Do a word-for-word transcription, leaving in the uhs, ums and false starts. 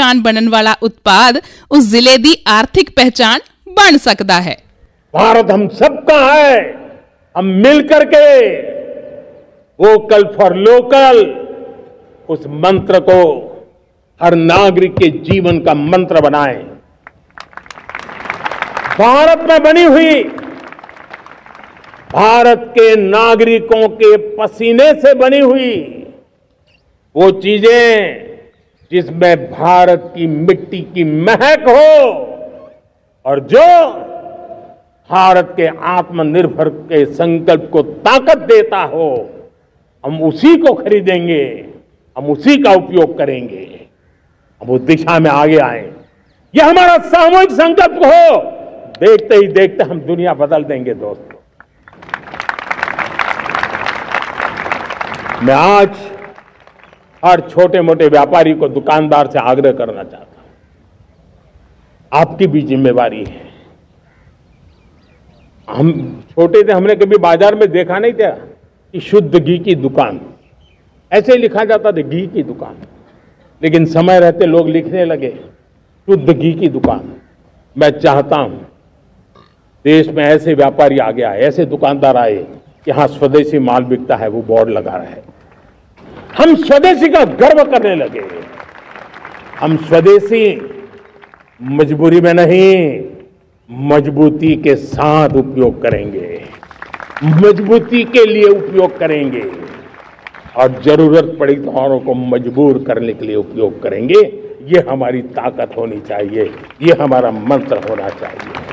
पहचान बनने वाला उत्पाद उस जिले की आर्थिक पहचान बन सकता है। भारत हम सबका है, हम मिलकर के वोकल फॉर लोकल उस मंत्र को हर नागरिक के जीवन का मंत्र बनाएं। भारत में बनी हुई, भारत के नागरिकों के पसीने से बनी हुई वो चीजें जिसमें भारत की मिट्टी की महक हो और जो भारत के आत्मनिर्भर के संकल्प को ताकत देता हो, हम उसी को खरीदेंगे, हम उसी का उपयोग करेंगे, हम उस दिशा में आगे आए। यह हमारा सामूहिक संकल्प हो। देखते ही देखते हम दुनिया बदल देंगे दोस्तों। मैं आज हर छोटे मोटे व्यापारी को, दुकानदार से आग्रह करना चाहता हूं, आपकी भी जिम्मेवारी है। हम छोटे थे, हमने कभी बाजार में देखा नहीं था कि शुद्ध घी की दुकान, ऐसे ही लिखा जाता था घी की दुकान, लेकिन समय रहते लोग लिखने लगे शुद्ध घी की दुकान। मैं चाहता हूं देश में ऐसे व्यापारी आगे आए, ऐसे दुकानदार आए कि हाँ स्वदेशी माल बिकता है, वो बोर्ड लगा रहा है। हम स्वदेशी का गर्व करने लगे। हम स्वदेशी मजबूरी में नहीं, मजबूती के साथ उपयोग करेंगे, मजबूती के लिए उपयोग करेंगे और जरूरत पड़ी तो औरों को मजबूर करने के लिए उपयोग करेंगे। ये हमारी ताकत होनी चाहिए, ये हमारा मंत्र होना चाहिए।